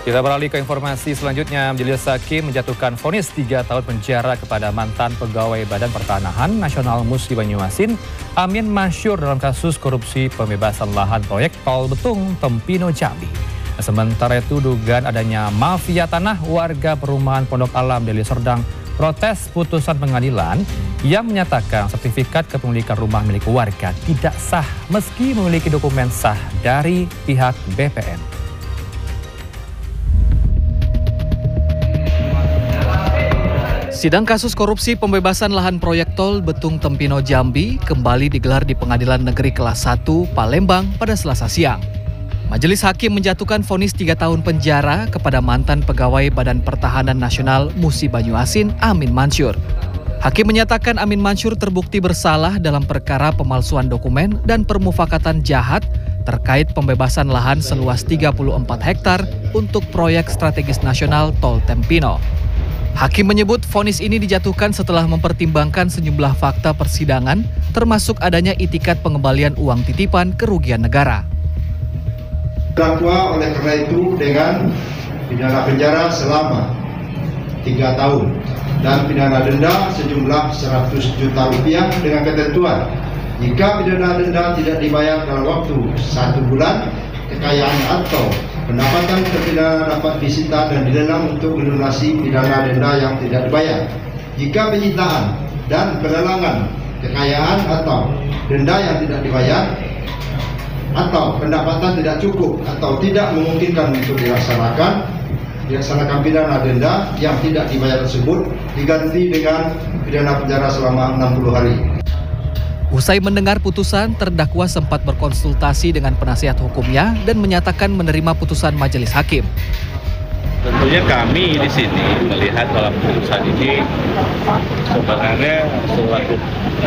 Kita beralih ke informasi selanjutnya. Majelis Hakim menjatuhkan vonis 3 tahun penjara kepada mantan pegawai Badan Pertanahan Nasional Musi Banyuasin, Amin Mansyur, dalam kasus korupsi pembebasan lahan proyek Tol Betung Tempino Jambi. Sementara itu, dugaan adanya mafia tanah, warga perumahan Pondok Alam Deli Serdang protes putusan pengadilan yang menyatakan sertifikat kepemilikan rumah milik warga tidak sah meski memiliki dokumen sah dari pihak BPN. Sidang kasus korupsi pembebasan lahan proyek tol Betung Tempino Jambi kembali digelar di Pengadilan Negeri Kelas 1 Palembang pada Selasa siang. Majelis Hakim menjatuhkan vonis 3 tahun penjara kepada mantan pegawai Badan Pertahanan Nasional Musi Banyuasin, Amin Mansyur. Hakim menyatakan Amin Mansyur terbukti bersalah dalam perkara pemalsuan dokumen dan permufakatan jahat terkait pembebasan lahan seluas 34 hektar untuk proyek strategis nasional Tol Tempino. Hakim menyebut vonis ini dijatuhkan setelah mempertimbangkan sejumlah fakta persidangan, termasuk adanya itikat pengembalian uang titipan kerugian negara. Terdakwa oleh karena itu dengan pidana penjara selama 3 tahun dan pidana denda sejumlah 100 juta rupiah dengan ketentuan jika pidana denda tidak dibayar dalam waktu 1 bulan, kekayaan atau pendapatan terpidana dapat disita dan dilelang untuk melunasi pidana denda yang tidak dibayar. Jika penyitaan dan pelelangan kekayaan atau denda yang tidak dibayar atau pendapatan tidak cukup atau tidak memungkinkan untuk dilaksanakan pidana denda yang tidak dibayar tersebut diganti dengan pidana penjara selama 60 hari. Usai mendengar putusan, terdakwa sempat berkonsultasi dengan penasihat hukumnya dan menyatakan menerima putusan majelis hakim. Tentunya kami di sini melihat dalam putusan ini sebenarnya suatu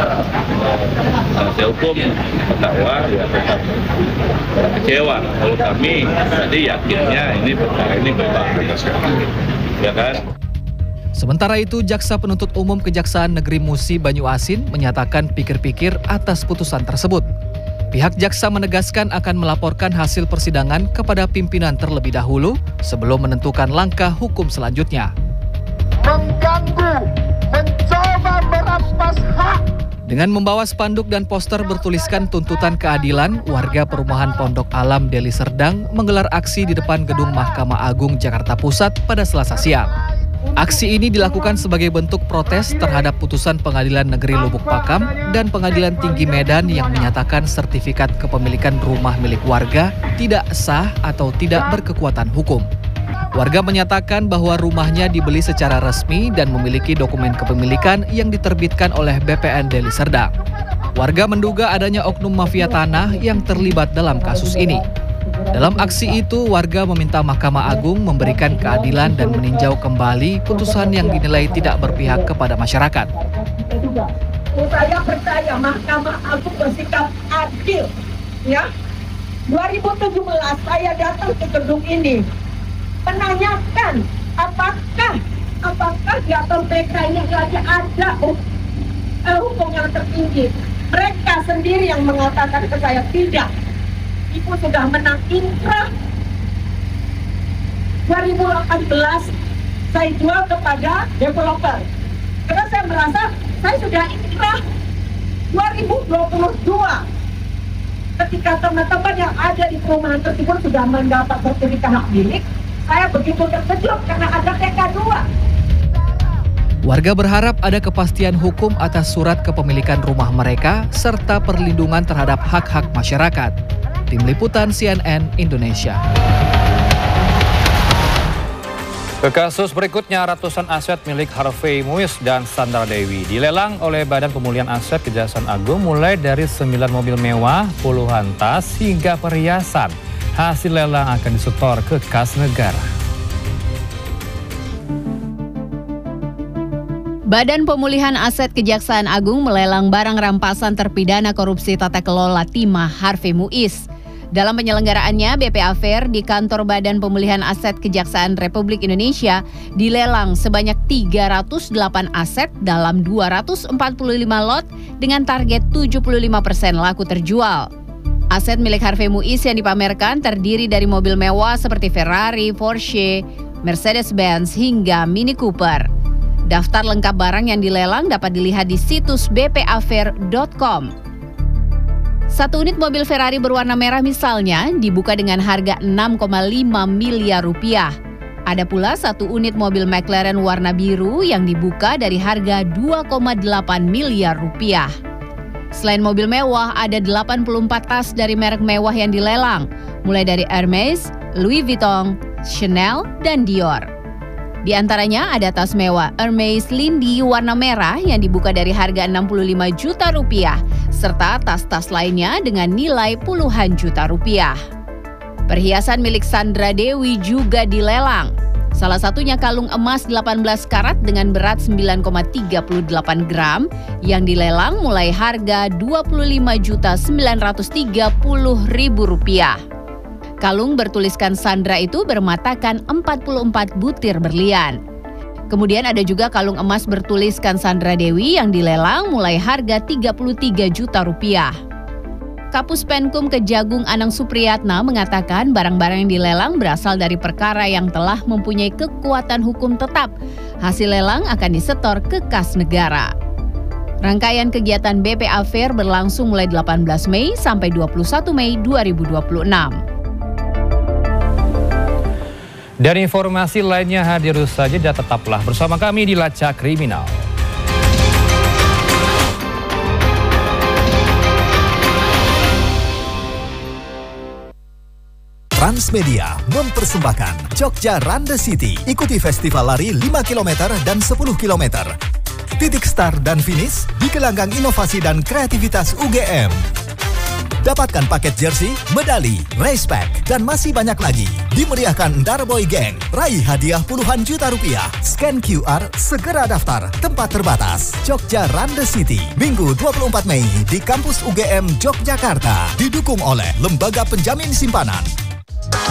penasihat hukum terdakwa ya tetap kecewa. Kalau kami tadi yakinnya ini perkara ini bebas, ya kan? Sementara itu, Jaksa Penuntut Umum Kejaksaan Negeri Musi Banyuasin menyatakan pikir-pikir atas putusan tersebut. Pihak jaksa menegaskan akan melaporkan hasil persidangan kepada pimpinan terlebih dahulu sebelum menentukan langkah hukum selanjutnya. Mengganggu, mencoba merampas hak. Dengan membawa spanduk dan poster bertuliskan tuntutan keadilan, warga perumahan Pondok Alam Deli Serdang menggelar aksi di depan gedung Mahkamah Agung Jakarta Pusat pada Selasa siang. Aksi ini dilakukan sebagai bentuk protes terhadap putusan Pengadilan Negeri Lubuk Pakam dan Pengadilan Tinggi Medan yang menyatakan sertifikat kepemilikan rumah milik warga tidak sah atau tidak berkekuatan hukum. Warga menyatakan bahwa rumahnya dibeli secara resmi dan memiliki dokumen kepemilikan yang diterbitkan oleh BPN Deli Serdang. Warga menduga adanya oknum mafia tanah yang terlibat dalam kasus ini. Dalam aksi itu, warga meminta Mahkamah Agung memberikan keadilan dan meninjau kembali putusan yang dinilai tidak berpihak kepada masyarakat. Saya percaya Mahkamah Agung bersikap adil. Ya, 2017 saya datang ke gedung ini menanyakan apakah di atas PK ini lagi ada hukum yang tertinggi. Mereka sendiri yang mengatakan ke saya tidak. Ibu sudah menang inkrah 2018 saya jual kepada developer karena saya merasa saya sudah inkrah 2022 ketika teman-teman yang ada di perumahan tersebut sudah mendapat sertifikat hak milik. Saya begitu terkejut karena ada TK2. Warga berharap ada kepastian hukum atas surat kepemilikan rumah mereka serta perlindungan terhadap hak-hak masyarakat. Tim Liputan CNN Indonesia. Ke kasus berikutnya, ratusan aset milik Harvey Muiz dan Sandra Dewi dilelang oleh Badan Pemulihan Aset Kejaksaan Agung mulai dari 9 mobil mewah, puluhan tas hingga perhiasan. Hasil lelang akan disetor ke kas negara. Badan Pemulihan Aset Kejaksaan Agung melelang barang rampasan terpidana korupsi tata kelola timah Harvey Muiz. Dalam penyelenggaraannya, BPA Fair di kantor Badan Pemulihan Aset Kejaksaan Republik Indonesia dilelang sebanyak 308 aset dalam 245 lot dengan target 75% laku terjual. Aset milik Harvey Muiz yang dipamerkan terdiri dari mobil mewah seperti Ferrari, Porsche, Mercedes-Benz hingga Mini Cooper. Daftar lengkap barang yang dilelang dapat dilihat di situs bpafair.com. Satu unit mobil Ferrari berwarna merah misalnya dibuka dengan harga 6,5 miliar rupiah. Ada pula satu unit mobil McLaren warna biru yang dibuka dari harga 2,8 miliar rupiah. Selain mobil mewah, ada 84 tas dari merek mewah yang dilelang, mulai dari Hermes, Louis Vuitton, Chanel, dan Dior. Di antaranya ada tas mewah Hermes Lindy warna merah yang dibuka dari harga 65 juta rupiah, serta tas-tas lainnya dengan nilai puluhan juta rupiah. Perhiasan milik Sandra Dewi juga dilelang. Salah satunya kalung emas 18 karat dengan berat 9,38 gram yang dilelang mulai harga Rp25.930.000. Kalung bertuliskan Sandra itu bermatakan 44 butir berlian. Kemudian ada juga kalung emas bertuliskan Sandra Dewi yang dilelang mulai harga Rp33 juta. Kapus Penkum Kejagung Anang Supriyatna mengatakan barang-barang yang dilelang berasal dari perkara yang telah mempunyai kekuatan hukum tetap. Hasil lelang akan disetor ke kas negara. Rangkaian kegiatan BPA Fair berlangsung mulai 18 Mei sampai 21 Mei 2026. Dan informasi lainnya hadir saja dan tetaplah bersama kami di Lacak Kriminal. Transmedia mempersembahkan Jogja Run the City. Ikuti festival lari 5 km dan 10 km. Titik start dan finish di gelanggang inovasi dan kreativitas UGM. Dapatkan paket jersey, medali, race pack, dan masih banyak lagi. Dimeriahkan Darboy Gang. Raih hadiah puluhan juta rupiah. Scan QR, segera daftar. Tempat terbatas. Jogja Run the City. Minggu 24 Mei di kampus UGM Yogyakarta. Didukung oleh Lembaga Penjamin Simpanan,